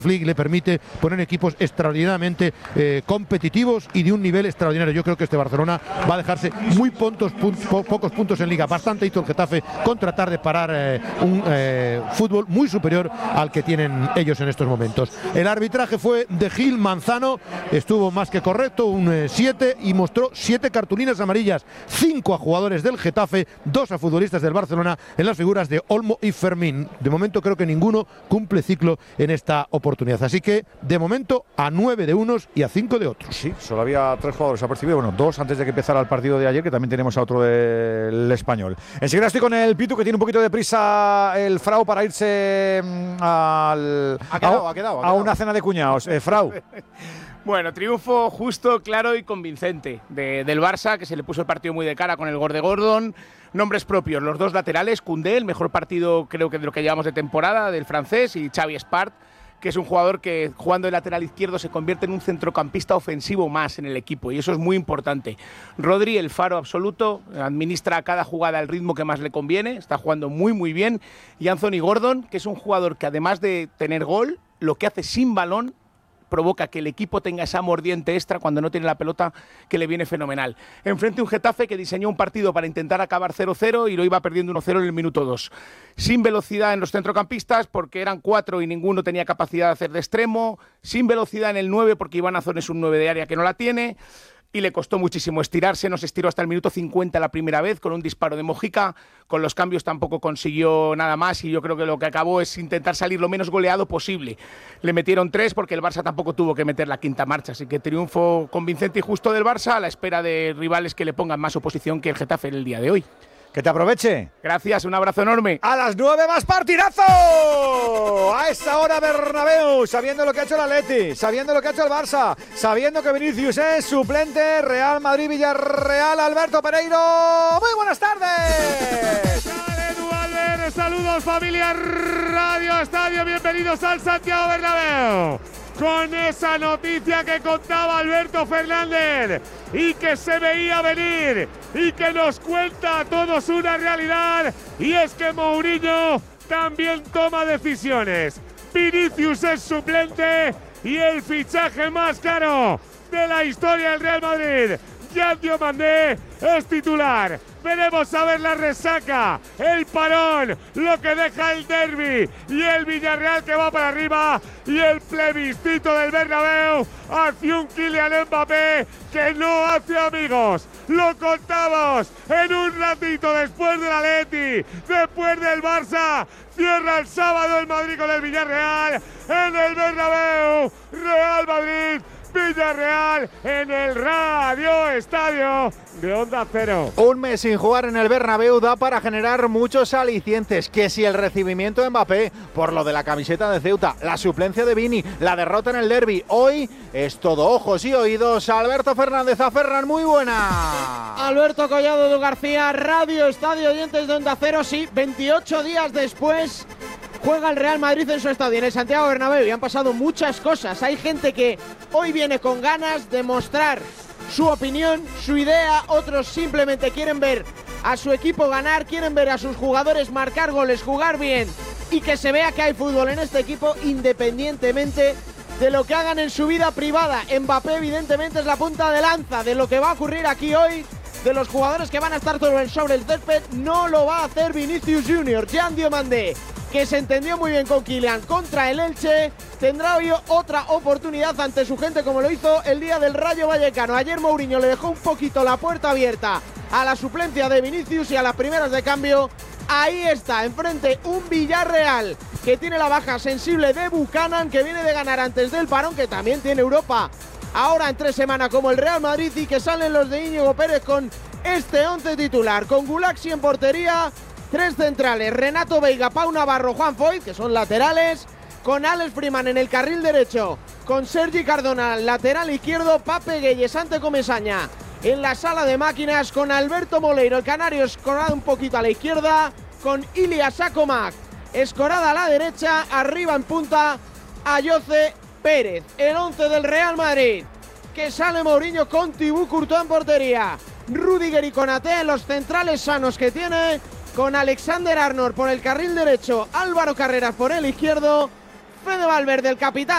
Flick le permite poner equipos extraordinariamente competitivos y de un nivel extraordinario. Yo creo que este Barcelona va a dejarse muy pocos puntos en Liga. Bastante hizo el Getafe con tratar de parar un fútbol muy superior al que tienen ellos en estos momentos. El arbitraje fue de Gil Manzano, estuvo más que correcto, un 7, y mostró 7 cartulinas amarillas, 5 a jugadores del Getafe, 2 a futbolistas del Barcelona, en las figuras de Olmo y Fermín. De momento creo que ninguno cumple ciclo en esta oportunidad. Así que, de momento, a 9 de unos y a 5 de otros. Sí, solo había 3 jugadores apercibidos. Bueno, 2 antes de que empezara el partido de ayer, que también tenemos a otro del Español. Enseguida estoy con el Pitu, que tiene un poquito de prisa el Frau para irse a una cena de cuñados. Frau. Bueno, triunfo justo, claro y convincente del Barça, que se le puso el partido muy de cara con el gol de Gordon. Nombres propios, los 2 laterales, Koundé, el mejor partido creo que de lo que llevamos de temporada del francés, y Xavi Espart, que es un jugador que jugando de lateral izquierdo se convierte en un centrocampista ofensivo más en el equipo, y eso es muy importante. Rodri, el faro absoluto, administra a cada jugada el ritmo que más le conviene, está jugando muy muy bien, y Anthony Gordon, que es un jugador que además de tener gol, lo que hace sin balón provoca que el equipo tenga esa mordiente extra cuando no tiene la pelota, que le viene fenomenal. Enfrente un Getafe que diseñó un partido para intentar acabar 0-0 y lo iba perdiendo 1-0 en el minuto 2. Sin velocidad en los centrocampistas porque eran 4 y ninguno tenía capacidad de hacer de extremo. Sin velocidad en el 9 porque Iván Azón es un 9 de área que no la tiene. Y le costó muchísimo estirarse, no se estiró hasta el minuto 50 la primera vez con un disparo de Mojica, con los cambios tampoco consiguió nada más y yo creo que lo que acabó es intentar salir lo menos goleado posible. Le metieron 3 porque el Barça tampoco tuvo que meter la quinta marcha, así que triunfo convincente y justo del Barça a la espera de rivales que le pongan más oposición que el Getafe en el día de hoy. Que te aproveche. Gracias, un abrazo enorme. A las 9 más partidazo. A esta hora Bernabéu, sabiendo lo que ha hecho el Atleti, sabiendo lo que ha hecho el Barça, sabiendo que Vinicius es suplente. Real Madrid, Villarreal, Alberto Pereiro. Muy buenas tardes. Saludos familia Radio Estadio, bienvenidos al Santiago Bernabéu. Con esa noticia que contaba Alberto Fernández y que se veía venir y que nos cuenta a todos una realidad, y es que Mourinho también toma decisiones. Vinicius es suplente y el fichaje más caro de la historia del Real Madrid, Yan Diomandé, es titular. Veremos a ver la resaca, el parón, lo que deja el derbi y el Villarreal que va para arriba, y el plebiscito del Bernabéu hacia un Kylian Mbappé que no hace amigos. Lo contamos en un ratito después del Atleti, después del Barça. Cierra el sábado el Madrid con el Villarreal en el Bernabéu. Real Madrid, Villarreal en el Radio Estadio de Onda Cero. Un mes sin jugar en el Bernabéu da para generar muchos alicientes. Que si el recibimiento de Mbappé por lo de la camiseta de Ceuta, la suplencia de Vini, la derrota en el derbi, hoy es todo ojos y oídos. Alberto Fernández, a Ferran, muy buena. Alberto Collado de García, Radio Estadio, oyentes de Onda Cero. Sí, 28 días después juega el Real Madrid en su estadio, en el Santiago Bernabéu, y han pasado muchas cosas. Hay gente que hoy viene con ganas de mostrar su opinión, su idea. Otros simplemente quieren ver a su equipo ganar, quieren ver a sus jugadores marcar goles, jugar bien y que se vea que hay fútbol en este equipo independientemente de lo que hagan en su vida privada. Mbappé evidentemente es la punta de lanza de lo que va a ocurrir aquí hoy. De los jugadores que van a estar sobre el césped, no lo va a hacer Vinicius Junior. Yan Diomandé, que se entendió muy bien con Kylian contra el Elche, tendrá hoy otra oportunidad ante su gente como lo hizo el día del Rayo Vallecano. Ayer Mourinho le dejó un poquito la puerta abierta a la suplencia de Vinicius y a las primeras de cambio. Ahí está, enfrente un Villarreal que tiene la baja sensible de Buchanan, que viene de ganar antes del parón, que también tiene Europa ahora en 3 semanas como el Real Madrid, y que salen los de Íñigo Pérez con este 11 titular, con Gulaxi en portería, 3 centrales, Renato Veiga, Pau Navarro, Juan Foyth, que son laterales, con Alex Freeman en el carril derecho, con Sergi Cardona lateral izquierdo, Pape Gueye, Ante Comesaña en la sala de máquinas, con Alberto Moleiro, el canario, escorado un poquito a la izquierda, con Ilias Akomak escorada a la derecha, arriba en punta Ayoce Pérez. El 11 del Real Madrid, que sale Mourinho con Thibaut Courtois en portería, Rudiger y Konaté, los centrales sanos que tiene, con Alexander Arnold por el carril derecho, Álvaro Carreras por el izquierdo, Fede Valverde, el capitán